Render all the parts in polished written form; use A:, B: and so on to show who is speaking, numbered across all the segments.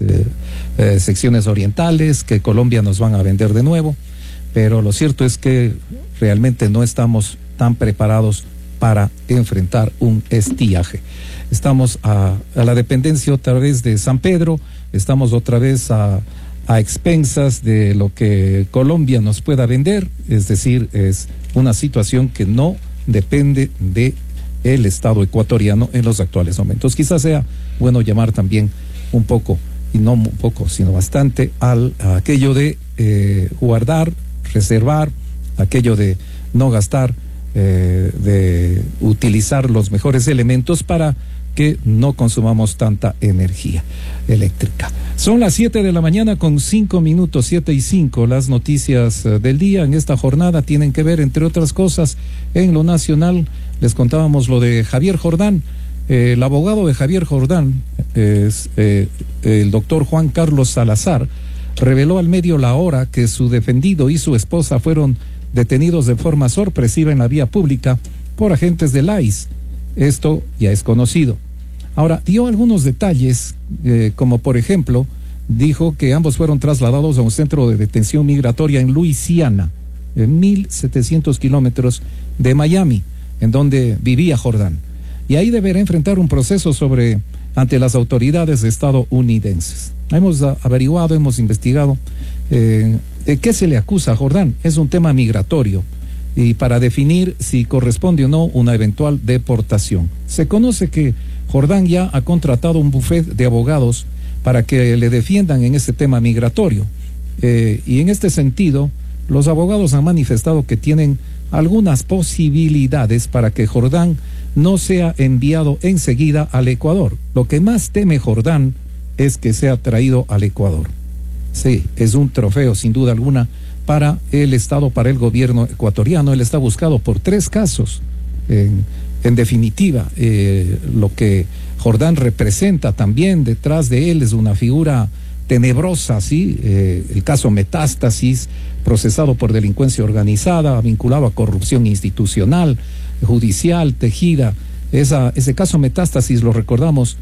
A: secciones orientales que Colombia nos van a vender de nuevo, pero lo cierto es que realmente no estamos tan preparados para enfrentar un estiaje. Estamos a la dependencia otra vez de San Pedro, estamos otra vez a expensas de lo que Colombia nos pueda vender, es decir, es una situación que no depende de el Estado ecuatoriano en los actuales momentos. Quizás sea bueno llamar también un poco, y no un poco, sino bastante, a aquello de guardar, reservar, aquello de no gastar, de utilizar los mejores elementos para que no consumamos tanta energía eléctrica. Son las 7 de la mañana con 5 minutos, 7:05. Las noticias del día en esta jornada tienen que ver, entre otras cosas, en lo nacional. Les contábamos lo de Javier Jordán. El abogado de Javier Jordán, el doctor Juan Carlos Salazar, reveló al medio La Hora que su defendido y su esposa fueron detenidos de forma sorpresiva en la vía pública por agentes del ICE. Esto ya es conocido. Ahora, dio algunos detalles, como por ejemplo, dijo que ambos fueron trasladados a un centro de detención migratoria en Luisiana, en 1.700 kilómetros de Miami, en donde vivía Jordán. Y ahí deberá enfrentar un proceso ante las autoridades estadounidenses. Hemos averiguado, hemos investigado qué se le acusa a Jordán. Es un tema migratorio, y para definir si corresponde o no una eventual deportación. Se conoce que Jordán ya ha contratado un bufet de abogados para que le defiendan en este tema migratorio. Y en este sentido, los abogados han manifestado que tienen algunas posibilidades para que Jordán no sea enviado enseguida al Ecuador. Lo que más teme Jordán es que sea traído al Ecuador. Sí, es un trofeo sin duda alguna para el Estado, para el gobierno ecuatoriano. Él está buscado por 3 casos. En definitiva, lo que Jordán representa también detrás de él es una figura tenebrosa, ¿sí? El caso Metástasis, procesado por delincuencia organizada, vinculado a corrupción institucional, judicial, tejida. Ese caso Metástasis, lo recordamos,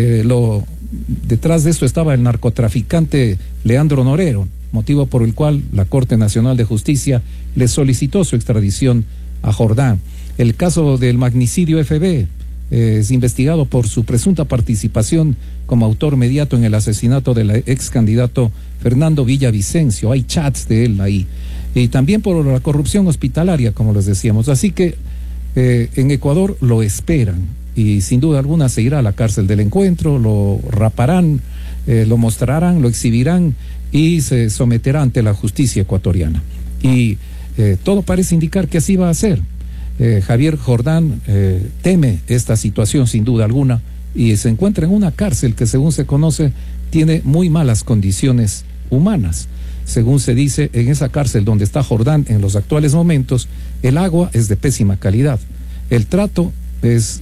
A: detrás de esto estaba el narcotraficante Leandro Norero, motivo por el cual la Corte Nacional de Justicia le solicitó su extradición a Jordán. El caso del magnicidio FB es investigado por su presunta participación como autor mediato en el asesinato del ex candidato Fernando Villavicencio. Hay chats de él ahí. Y también por la corrupción hospitalaria, como les decíamos. Así que en Ecuador lo esperan, y sin duda alguna se irá a la cárcel del encuentro, lo raparán, lo mostrarán, lo exhibirán y se someterá ante la justicia ecuatoriana. Y todo parece indicar que así va a ser. Javier Jordán teme esta situación sin duda alguna, y se encuentra en una cárcel que, según se conoce, tiene muy malas condiciones humanas. Según se dice, en esa cárcel donde está Jordán en los actuales momentos, el agua es de pésima calidad, el trato es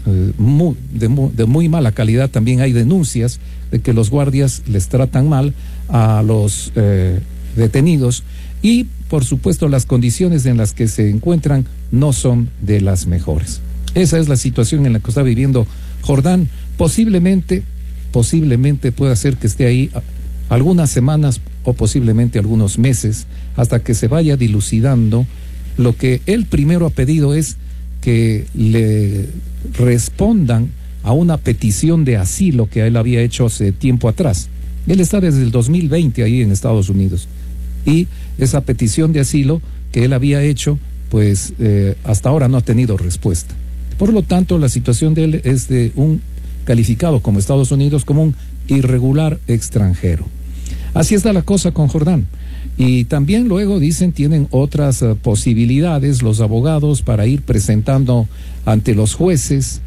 A: de muy mala calidad. También hay denuncias de que los guardias les tratan mal a los detenidos, y por supuesto las condiciones en las que se encuentran no son de las mejores. Esa es la situación en la que está viviendo Jordán. Posiblemente pueda ser que esté ahí algunas semanas o posiblemente algunos meses, hasta que se vaya dilucidando. Lo que él primero ha pedido es que le respondan a una petición de asilo que él había hecho hace tiempo atrás. Él está desde el 2020 ahí en Estados Unidos, y esa petición de asilo que él había hecho, pues hasta ahora no ha tenido respuesta. Por lo tanto, la situación de él es de un calificado como Estados Unidos como un irregular extranjero. Así está la cosa con Jordán. Y también luego dicen tienen otras posibilidades los abogados para ir presentando ante los jueces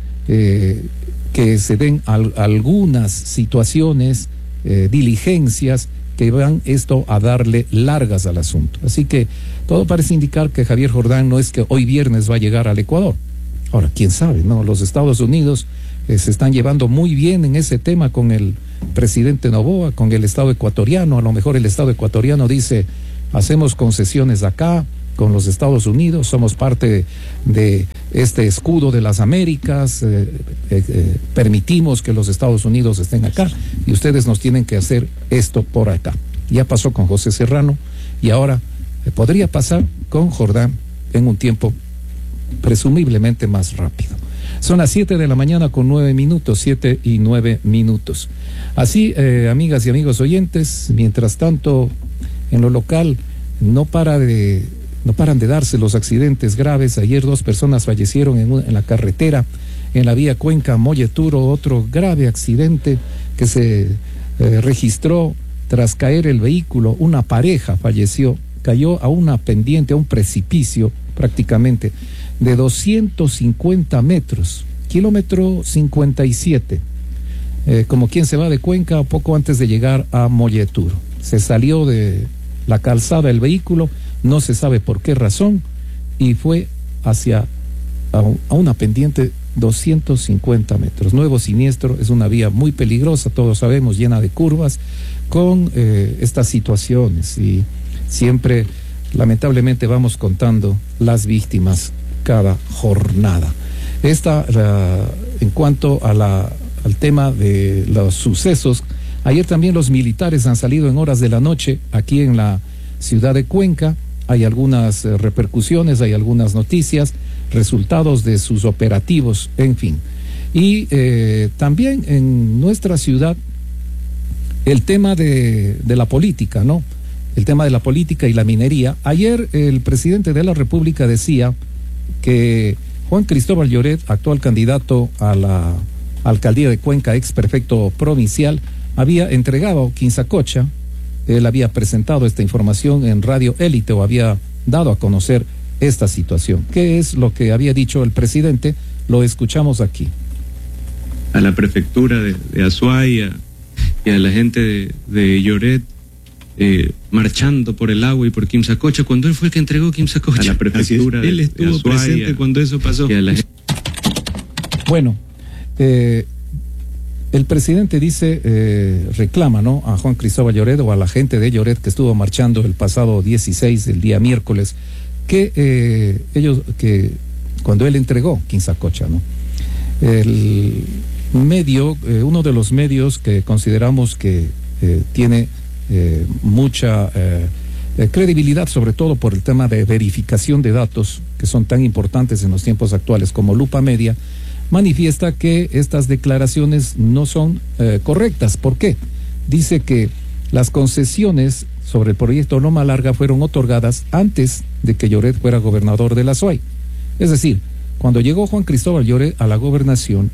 A: que se den algunas situaciones, diligencias que van esto a darle largas al asunto. Así que todo parece indicar que Javier Jordán no es que hoy viernes va a llegar al Ecuador. Ahora, quién sabe, ¿no? Los Estados Unidos se están llevando muy bien en ese tema con el presidente Noboa, con el Estado ecuatoriano. A lo mejor el Estado ecuatoriano dice, hacemos concesiones acá, con los Estados Unidos, somos parte de este escudo de las Américas, permitimos que los Estados Unidos estén acá y ustedes nos tienen que hacer esto por acá. Ya pasó con José Serrano y ahora podría pasar con Jordán en un tiempo presumiblemente más rápido. Son las 7 de la mañana con 9 minutos, 7 y 9 minutos. Así, amigas y amigos oyentes, mientras tanto, en lo local no paran de darse los accidentes graves. Ayer 2 personas fallecieron en la carretera, en la vía Cuenca-Molleturo, otro grave accidente que se registró tras caer el vehículo. Una pareja falleció, cayó a una pendiente, a un precipicio prácticamente, de 250 metros, kilómetro 57, como quien se va de Cuenca poco antes de llegar a Molleturo. Se salió de la calzada el vehículo, no se sabe por qué razón, y fue hacia a una pendiente 250 metros. Nuevo siniestro, es una vía muy peligrosa, todos sabemos, llena de curvas, con estas situaciones, y siempre, lamentablemente, vamos contando las víctimas cada jornada. En cuanto a al tema de los sucesos, ayer también los militares han salido en horas de la noche aquí en la ciudad de Cuenca. Hay algunas repercusiones, hay algunas noticias, resultados de sus operativos, en fin. Y también en nuestra ciudad el tema de la política, ¿no? El tema de la política y la minería. Ayer el presidente de la República decía que Juan Cristóbal Lloret, actual candidato a la alcaldía de Cuenca, ex prefecto provincial, había entregado Quinzacocha. Él había presentado esta información en Radio Élite, o había dado a conocer esta situación. ¿Qué es lo que había dicho el presidente? Lo escuchamos aquí.
B: A la prefectura de Azuay y a la gente de Lloret, marchando por el agua y por Quimsacocha, cuando él fue el que entregó Quimsacocha. A la prefectura él estuvo de presente cuando eso pasó.
A: Bueno, el presidente dice, reclama, ¿no?, a Juan Cristóbal Lloret, o a la gente de Lloret que estuvo marchando el pasado 16, el día miércoles, que cuando él entregó Quinzacocha, ¿no? El medio, uno de los medios que consideramos que tiene mucha credibilidad, sobre todo por el tema de verificación de datos que son tan importantes en los tiempos actuales, como Lupa Media, manifiesta que estas declaraciones no son correctas. ¿Por qué? Dice que las concesiones sobre el proyecto Loma Larga fueron otorgadas antes de que Lloret fuera gobernador de la Azuay. Es decir, cuando llegó Juan Cristóbal Lloret a la gobernación,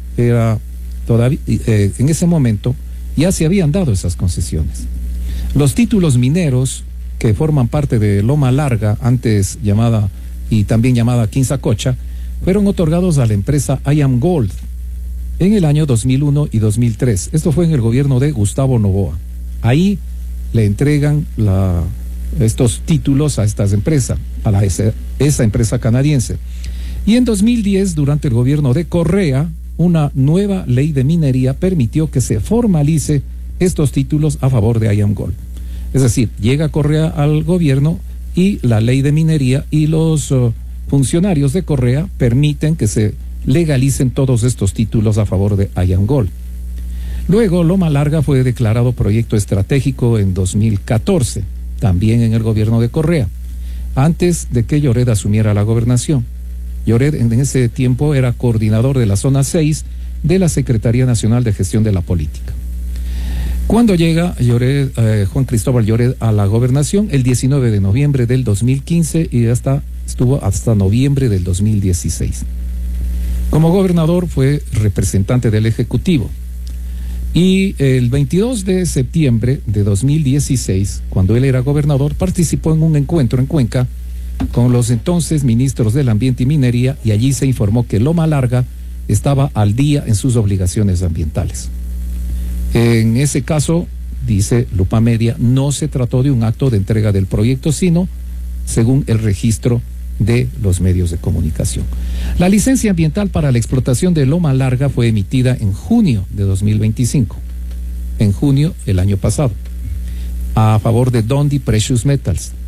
A: en ese momento ya se habían dado esas concesiones. Los títulos mineros que forman parte de Loma Larga, antes llamada y también llamada Quinzacocha, fueron otorgados a la empresa IAMGOLD en el año 2001 y 2003. Esto fue en el gobierno de Gustavo Noboa. Ahí le entregan estos títulos a estas empresas, esa empresa canadiense. Y en 2010, durante el gobierno de Correa, una nueva ley de minería permitió que se formalice estos títulos a favor de IAMGOLD. Es decir, llega Correa al gobierno y la ley de minería y los funcionarios de Correa permiten que se legalicen todos estos títulos a favor de IAMGOLD. Luego, Loma Larga fue declarado proyecto estratégico en 2014, también en el gobierno de Correa, antes de que Lloret asumiera la gobernación. Lloret en ese tiempo era coordinador de la zona 6 de la Secretaría Nacional de Gestión de la Política. Cuando llega Juan Cristóbal Lloret a la gobernación, el 19 de noviembre del 2015, y estuvo hasta noviembre del 2016. Como gobernador fue representante del Ejecutivo. Y el 22 de septiembre de 2016, cuando él era gobernador, participó en un encuentro en Cuenca con los entonces ministros del Ambiente y Minería, y allí se informó que Loma Larga estaba al día en sus obligaciones ambientales. En ese caso, dice Lupa Media, no se trató de un acto de entrega del proyecto, sino según el registro de los medios de comunicación. La licencia ambiental para la explotación de Loma Larga fue emitida en junio de 2025, en junio el año pasado, a favor de Dundee Precious Metals.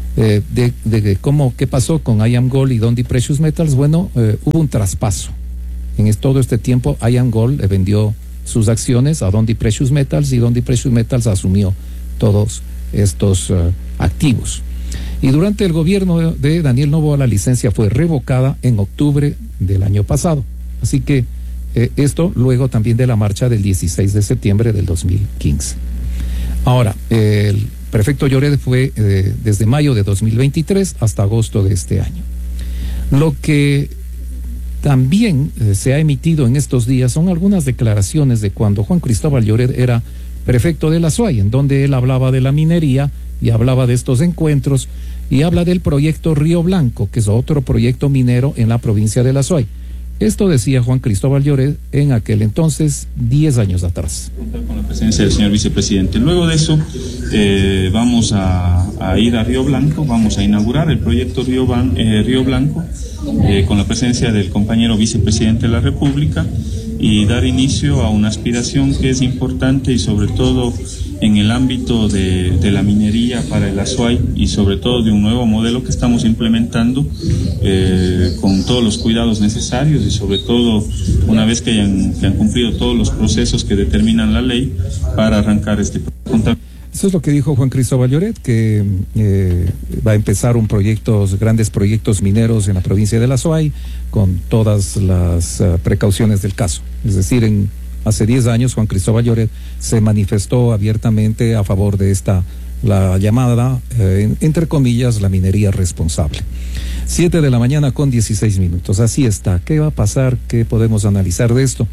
A: ¿Qué pasó con I Am Gold y Dundee Precious Metals? Bueno, hubo un traspaso. Todo este tiempo, I Am Gold vendió sus acciones a Dundee Precious Metals y Dundee Precious Metals asumió todos estos activos. Y durante el gobierno de Daniel Noboa la licencia fue revocada en octubre del año pasado. Así que esto luego también de la marcha del 16 de septiembre del 2015. Ahora, el prefecto Lloret fue desde mayo de 2023 hasta agosto de este año. Lo que también se ha emitido en estos días son algunas declaraciones de cuando Juan Cristóbal Lloret era prefecto de la SUAY, en donde él hablaba de la minería y hablaba de estos encuentros y habla del proyecto Río Blanco, que es otro proyecto minero en la provincia de la SUAY. Esto decía Juan Cristóbal Lloret en aquel entonces, 10 años atrás.
C: Con la presencia del señor vicepresidente. Luego de eso, vamos a ir a Río Blanco, vamos a inaugurar el proyecto Río Blanco con la presencia del compañero vicepresidente de la República y dar inicio a una aspiración que es importante y sobre todo en el ámbito de la minería para el Azuay y sobre todo de un nuevo modelo que estamos implementando con todos los cuidados necesarios y sobre todo una vez que han cumplido todos los procesos que determinan la ley para arrancar este proyecto.
A: Eso es lo que dijo Juan Cristóbal Lloret, que va a empezar grandes proyectos mineros en la provincia de la SUAY con todas las precauciones del caso. Es decir, hace 10 años Juan Cristóbal Lloret se manifestó abiertamente a favor de la llamada, entre comillas, la minería responsable. 7 de la mañana con 16 minutos. Así está. ¿Qué va a pasar? ¿Qué podemos analizar de esto?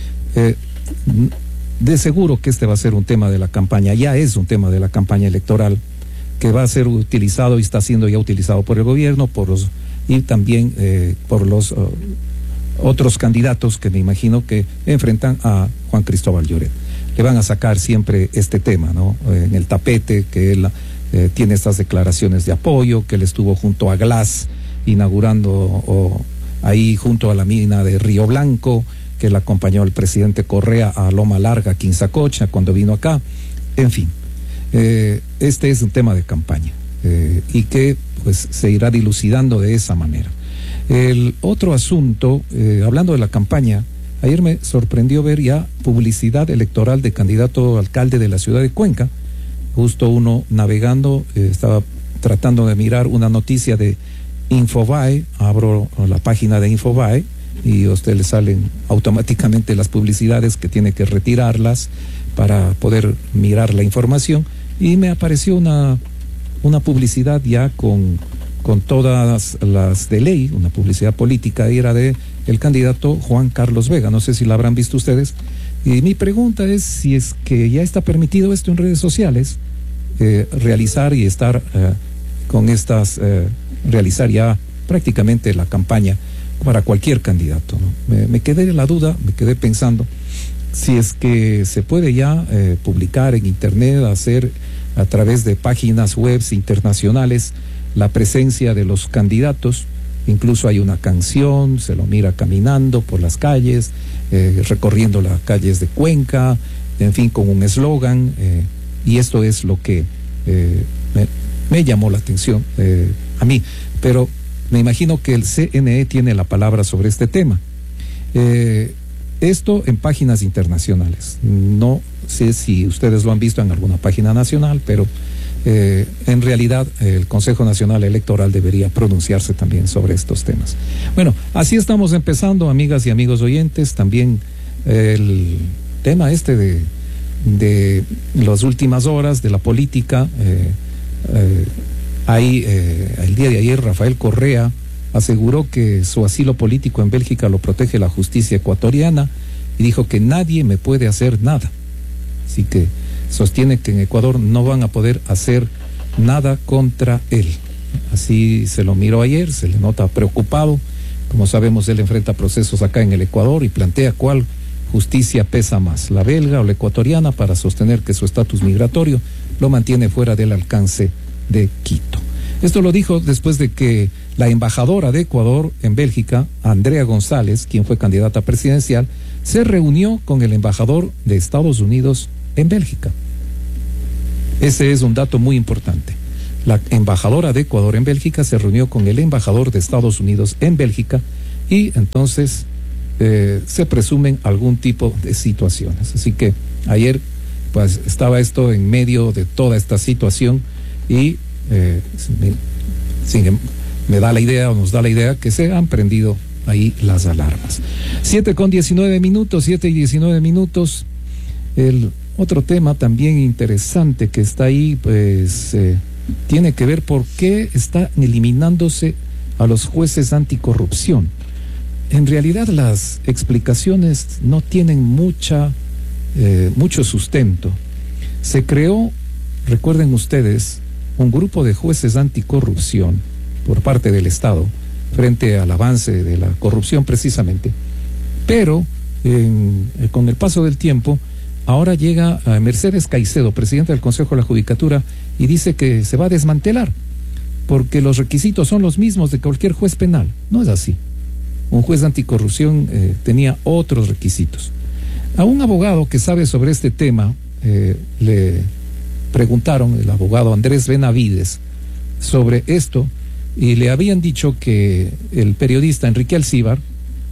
A: De seguro que este va a ser un tema de la campaña, ya es un tema de la campaña electoral, que va a ser utilizado y está siendo ya utilizado por el gobierno, y también por los otros candidatos que me imagino que enfrentan a Juan Cristóbal Lloret. Le van a sacar siempre este tema, ¿no? En el tapete, que él tiene estas declaraciones de apoyo, que él estuvo junto a Glass inaugurando ahí junto a la mina de Río Blanco, que le acompañó el presidente Correa a Loma Larga, Quinzacocha, cuando vino acá. En fin, este es un tema de campaña y que pues se irá dilucidando de esa manera. El otro asunto, hablando de la campaña, ayer me sorprendió ver ya publicidad electoral de candidato a alcalde de la ciudad de Cuenca. Justo uno navegando, estaba tratando de mirar una noticia de Infobae, abro la página de Infobae, y a usted le salen automáticamente las publicidades que tiene que retirarlas para poder mirar la información, y me apareció una publicidad ya con todas las de ley, una publicidad política, y era de el candidato Juan Carlos Vega. No sé si la habrán visto ustedes, y mi pregunta es si es que ya está permitido esto en redes sociales, realizar y estar realizar ya prácticamente la campaña para cualquier candidato, ¿no? Me quedé en la duda, me quedé pensando si es que se puede ya publicar en internet, hacer a través de páginas web internacionales la presencia de los candidatos. Incluso hay una canción, se lo mira caminando por las calles, recorriendo las calles de Cuenca, en fin, con un eslogan, y esto es lo que me llamó la atención a mí, pero me imagino que el CNE tiene la palabra sobre este tema. Esto en páginas internacionales. No sé si ustedes lo han visto en alguna página nacional, pero en realidad el Consejo Nacional Electoral debería pronunciarse también sobre estos temas. Bueno, así estamos empezando, amigas y amigos oyentes. También el tema de las últimas horas de la política. El día de ayer Rafael Correa aseguró que su asilo político en Bélgica lo protege la justicia ecuatoriana y dijo que nadie me puede hacer nada. Así que sostiene que en Ecuador no van a poder hacer nada contra él. Así se lo miró ayer, se le nota preocupado. Como sabemos, él enfrenta procesos acá en el Ecuador y plantea cuál justicia pesa más, la belga o la ecuatoriana, para sostener que su estatus migratorio lo mantiene fuera del alcance de Quito. Esto lo dijo después de que la embajadora de Ecuador en Bélgica, Andrea González, quien fue candidata presidencial, se reunió con el embajador de Estados Unidos en Bélgica. Ese es un dato muy importante. La embajadora de Ecuador en Bélgica se reunió con el embajador de Estados Unidos en Bélgica y entonces se presumen algún tipo de situaciones. Así que ayer pues estaba esto en medio de toda esta situación y me da la idea o nos da la idea que se han prendido ahí las alarmas. 7:19 minutos, 7:19 minutos. El otro tema también interesante que está ahí, pues tiene que ver por qué están eliminándose a los jueces anticorrupción. En realidad las explicaciones no tienen mucho sustento. Se creó, recuerden ustedes, un grupo de jueces anticorrupción por parte del Estado frente al avance de la corrupción precisamente, pero con el paso del tiempo ahora llega a Mercedes Caicedo, presidenta del Consejo de la Judicatura, y dice que se va a desmantelar porque los requisitos son los mismos de cualquier juez penal. No es así. Un juez anticorrupción tenía otros requisitos. A un abogado que sabe sobre este tema le preguntaron, el abogado Andrés Benavides, sobre esto, y le habían dicho que el periodista Enrique Alcíbar,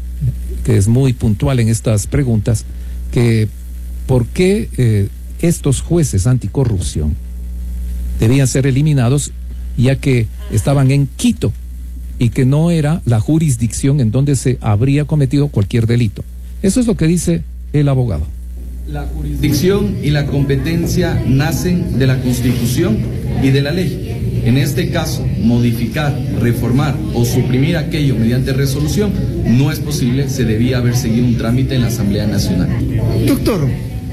A: que es muy puntual en estas preguntas, que por qué estos jueces anticorrupción debían ser eliminados, ya que estaban en Quito y que no era la jurisdicción en donde se habría cometido cualquier delito. Eso es lo que dice el abogado.
D: La jurisdicción y la competencia nacen de la Constitución y de la ley. En este caso, modificar, reformar o suprimir aquello mediante resolución no es posible, se debía haber seguido un trámite en la Asamblea Nacional.
E: Doctor,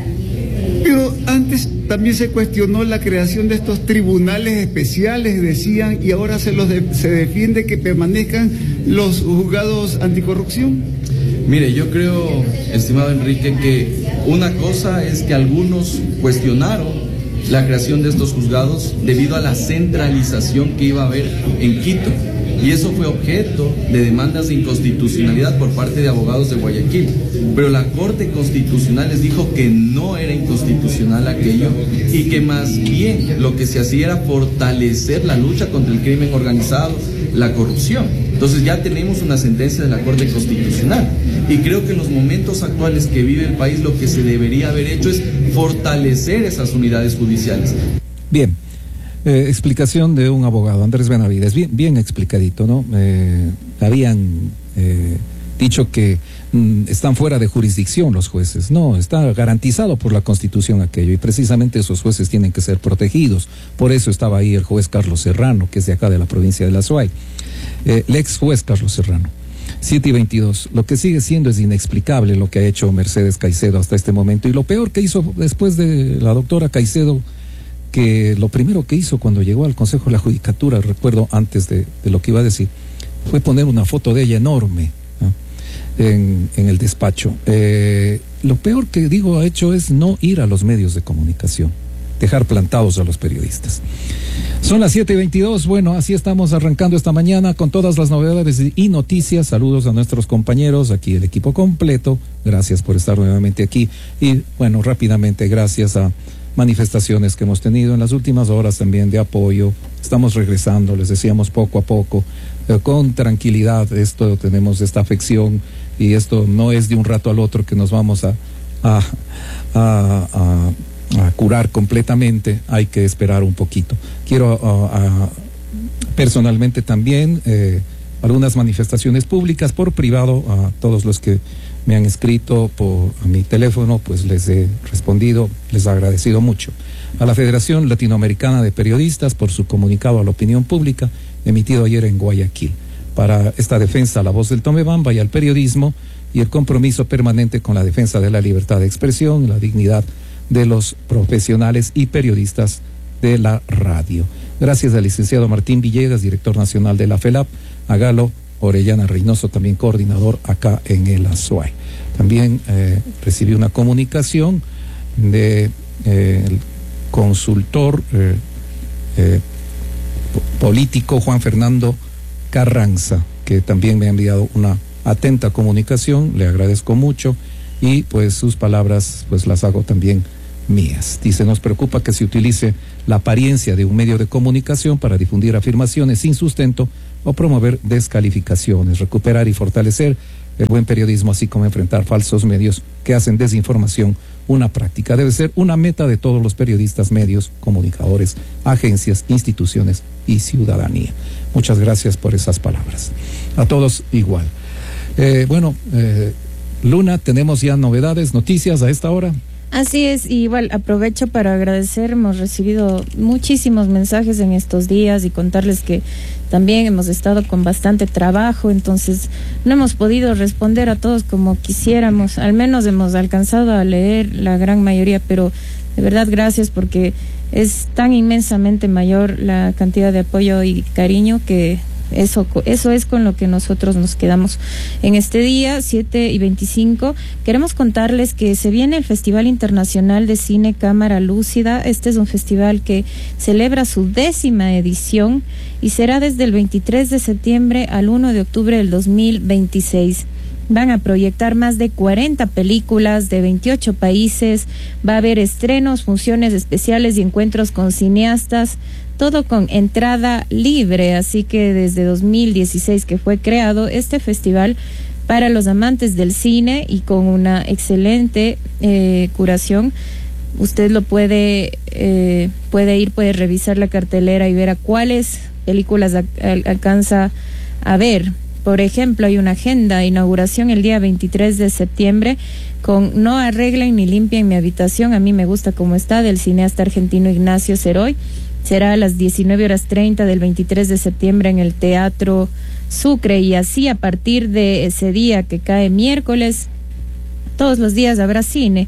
E: pero antes también se cuestionó la creación de estos tribunales especiales, decían, y ahora se defiende que permanezcan los juzgados anticorrupción.
D: Mire, yo creo, estimado Enrique, que una cosa es que algunos cuestionaron la creación de estos juzgados debido a la centralización que iba a haber en Quito. Y eso fue objeto de demandas de inconstitucionalidad por parte de abogados de Guayaquil. Pero la Corte Constitucional les dijo que no era inconstitucional aquello y que más bien lo que se hacía era fortalecer la lucha contra el crimen organizado, la corrupción. Entonces ya tenemos una sentencia de la Corte Constitucional. Y creo que en los momentos actuales que vive el país lo que se debería haber hecho es fortalecer esas unidades judiciales.
A: Bien. Explicación de un abogado, Andrés Benavides, bien explicadito, ¿no? Habían dicho que están fuera de jurisdicción los jueces. No, está garantizado por la Constitución aquello, y precisamente esos jueces tienen que ser protegidos. Por eso estaba ahí el juez Carlos Serrano, que es de acá de la provincia de La Azuay, el ex juez Carlos Serrano. 7:22. Lo que sigue siendo es inexplicable lo que ha hecho Mercedes Caicedo hasta este momento, y lo peor que hizo después de la doctora Caicedo, que lo primero que hizo cuando llegó al Consejo de la Judicatura, recuerdo antes de lo que iba a decir, fue poner una foto de ella enorme, ¿no?, en el despacho. Lo peor que ha hecho es no ir a los medios de comunicación, dejar plantados a los periodistas. Son las 7:22, bueno, así estamos arrancando esta mañana con todas las novedades y noticias. Saludos a nuestros compañeros, aquí el equipo completo, gracias por estar nuevamente aquí, y bueno, rápidamente, gracias a manifestaciones que hemos tenido en las últimas horas también de apoyo. Estamos regresando, les decíamos, poco a poco, con tranquilidad. Tenemos esta afección y esto no es de un rato al otro que nos vamos a curar completamente. Hay que esperar un poquito. Quiero personalmente también algunas manifestaciones públicas por privado a todos los que me han escrito a mi teléfono, pues les he respondido, les he agradecido mucho. A la Federación Latinoamericana de Periodistas por su comunicado a la opinión pública emitido ayer en Guayaquil para esta defensa a la voz del Tomebamba y al periodismo, y el compromiso permanente con la defensa de la libertad de expresión, la dignidad de los profesionales y periodistas de la radio. Gracias al licenciado Martín Villegas, director nacional de la FELAP, a Galo Orellana Reynoso, también coordinador acá en el Azuay. También recibí una comunicación de el consultor político Juan Fernando Carranza, que también me ha enviado una atenta comunicación, le agradezco mucho, y pues sus palabras pues las hago también mías. Dice, nos preocupa que se utilice la apariencia de un medio de comunicación para difundir afirmaciones sin sustento o promover descalificaciones, recuperar y fortalecer el buen periodismo, así como enfrentar falsos medios que hacen desinformación una práctica. Debe ser una meta de todos los periodistas, medios, comunicadores, agencias, instituciones y ciudadanía. Muchas gracias por esas palabras. A todos igual. Luna, tenemos ya novedades, noticias a esta hora.
F: Así es, y igual aprovecho para agradecer, hemos recibido muchísimos mensajes en estos días y contarles que también hemos estado con bastante trabajo, entonces no hemos podido responder a todos como quisiéramos, al menos hemos alcanzado a leer la gran mayoría, pero de verdad gracias porque es tan inmensamente mayor la cantidad de apoyo y cariño que eso es con lo que nosotros nos quedamos en este día, 7:25. Queremos contarles que se viene el Festival Internacional de Cine Cámara Lúcida. Este es un festival que celebra su 10ª edición y será desde el 23 de septiembre al 1 de octubre del 2026. Van a proyectar más de 40 películas de 28 países, va a haber estrenos, funciones especiales y encuentros con cineastas, todo con entrada libre, así que desde 2016 que fue creado este festival para los amantes del cine y con una excelente curación. Usted lo puede ir, puede revisar la cartelera y ver a cuáles películas alcanza a ver. Por ejemplo, hay una agenda, inauguración el día 23 de septiembre con No arreglen ni limpien mi habitación, a mí me gusta como está, del cineasta argentino Ignacio Ceroy. Será a las 19:30 del 23 de septiembre en el Teatro Sucre, y así a partir de ese día que cae miércoles, todos los días habrá cine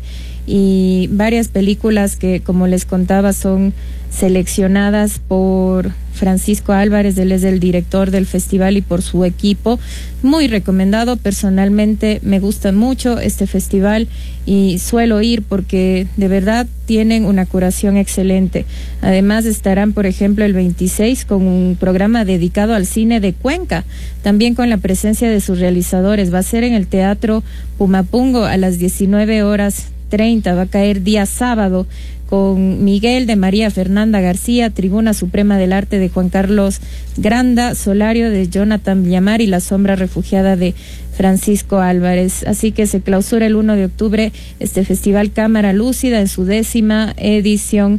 F: y varias películas que, como les contaba, son seleccionadas por Francisco Álvarez, él es el director del festival, y por su equipo. Muy recomendado, personalmente me gusta mucho este festival y suelo ir porque de verdad tienen una curación excelente. Además estarán, por ejemplo, el 26 con un programa dedicado al cine de Cuenca, también con la presencia de sus realizadores. Va a ser en el Teatro Pumapungo a las 19:30, va a caer día sábado, con Miguel de María Fernanda García, Tribuna Suprema del Arte de Juan Carlos Granda, Solario de Jonathan Villamar y La Sombra Refugiada de Francisco Álvarez. Así que se clausura el 1 de octubre este Festival Cámara Lúcida en su 10ª edición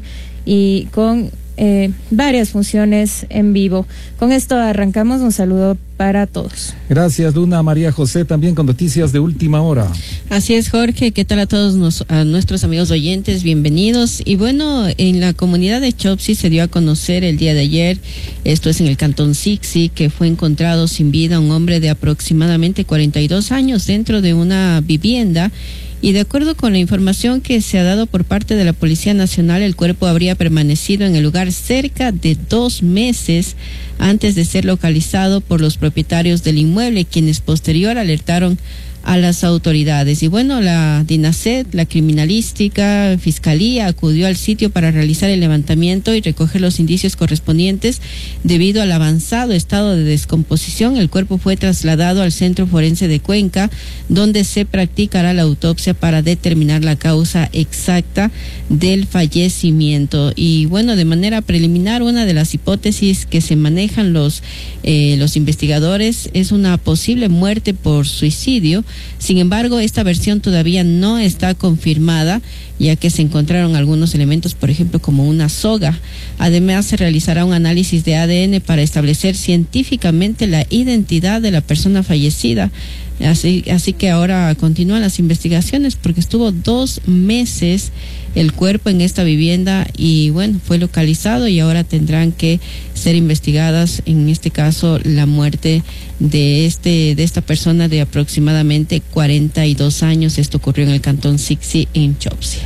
F: y con varias funciones en vivo. Con esto arrancamos, un saludo para todos.
A: Gracias, Luna. María José, también con noticias de última hora.
G: Así es, Jorge. ¿Qué tal a todos a nuestros amigos oyentes? Bienvenidos. Y bueno, en la comunidad de Chopsí se dio a conocer el día de ayer, esto es en el cantón Sixi, que fue encontrado sin vida un hombre de aproximadamente 42 años dentro de una vivienda. Y de acuerdo con la información que se ha dado por parte de la Policía Nacional, el cuerpo habría permanecido en el lugar cerca de 2 meses antes de ser localizado por los propietarios del inmueble, quienes posterior alertaron a las autoridades. Y bueno, la DINASED, la criminalística, fiscalía acudió al sitio para realizar el levantamiento y recoger los indicios correspondientes. Debido al avanzado estado de descomposición, el cuerpo fue trasladado al Centro Forense de Cuenca, donde se practicará la autopsia para determinar la causa exacta del fallecimiento. Y bueno, de manera preliminar, una de las hipótesis que se manejan los investigadores es una posible muerte por suicidio. Sin embargo, esta versión todavía no está confirmada, ya que se encontraron algunos elementos, por ejemplo, como una soga. Además, se realizará un análisis de ADN para establecer científicamente la identidad de la persona fallecida. Así que ahora continúan las investigaciones, porque estuvo 2 meses el cuerpo en esta vivienda y bueno, fue localizado y ahora tendrán que ser investigadas, en este caso, la muerte de esta persona de aproximadamente 42 años. Esto ocurrió en el cantón Sixi, en Chopsí.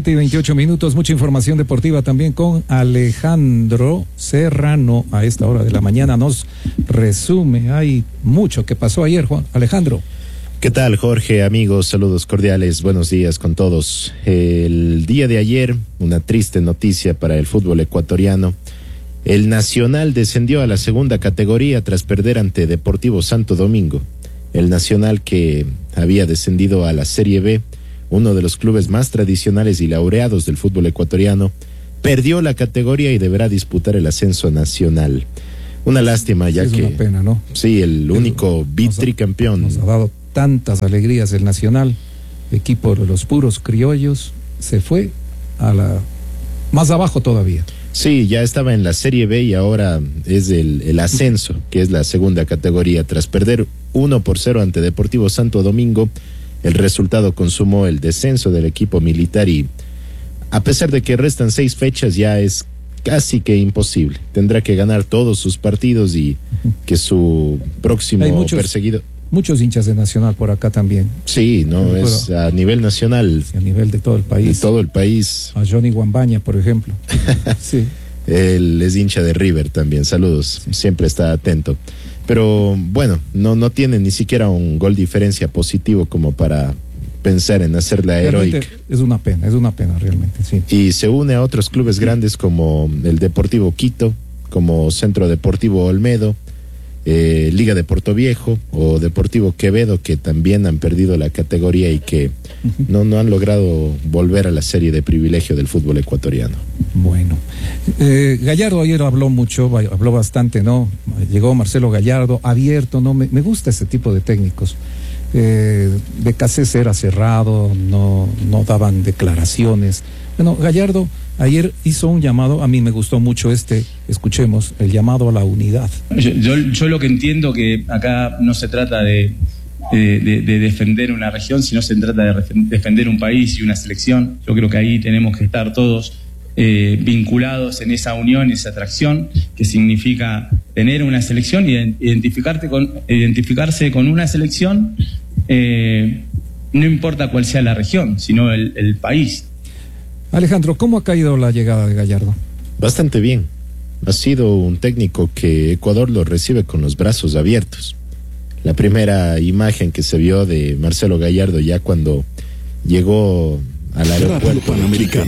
A: 7:28, mucha información deportiva también con Alejandro Serrano a esta hora de la mañana. Nos resume, hay mucho que pasó ayer, Juan Alejandro.
H: ¿Qué tal, Jorge? Amigos, saludos cordiales, buenos días con todos. El día de ayer, una triste noticia para el fútbol ecuatoriano. El Nacional descendió a la 2ª categoría tras perder ante Deportivo Santo Domingo. El Nacional, que había descendido a la Serie B, uno de los clubes más tradicionales y laureados del fútbol ecuatoriano, perdió la categoría y deberá disputar el ascenso nacional. Una lástima, ya que...
A: Es una pena, ¿no?
H: Sí, el único tricampeón.
A: Nos ha dado tantas alegrías el Nacional, equipo de los puros criollos, se fue a la... más abajo todavía.
H: Sí, ya estaba en la Serie B y ahora es el ascenso, que es la segunda categoría. Tras perder 1-0 ante Deportivo Santo Domingo, el resultado consumó el descenso del equipo militar y a pesar de que restan 6 fechas ya es casi que imposible. Tendrá que ganar todos sus partidos y que su próximo perseguido...
A: Muchos hinchas de Nacional por acá también.
H: Sí, no, es a nivel nacional.
A: Sí, a nivel de todo el país.
H: De todo el país.
A: A Johnny Guambaña, por ejemplo. Sí.
H: Él es hincha de River también, saludos, sí. Siempre está atento. Pero bueno, no tiene ni siquiera un gol diferencia positivo como para pensar en hacer la heroica.
A: Es una pena realmente, sí.
H: Y se une a otros clubes grandes como el Deportivo Quito, como Centro Deportivo Olmedo, Liga de Portoviejo o Deportivo Quevedo, que también han perdido la categoría y que no han logrado volver a la serie de privilegio del fútbol ecuatoriano.
A: Bueno, Gallardo ayer habló bastante, ¿no? Llegó Marcelo Gallardo, abierto, ¿no? Me gusta ese tipo de técnicos. Becasés era cerrado, no daban declaraciones. Bueno, Gallardo ayer hizo un llamado, a mí me gustó mucho escuchemos, el llamado a la unidad.
I: Yo lo que entiendo que acá no se trata de defender una región, sino se trata de defender un país y una selección. Yo creo que ahí tenemos que estar todos vinculados en esa unión, esa atracción, que significa tener una selección y identificarse con una selección, no importa cuál sea la región, sino el país.
A: Alejandro, ¿cómo ha caído la llegada de Gallardo?
H: Bastante bien. Ha sido un técnico que Ecuador lo recibe con los brazos abiertos. La primera imagen que se vio de Marcelo Gallardo ya cuando llegó al aeropuerto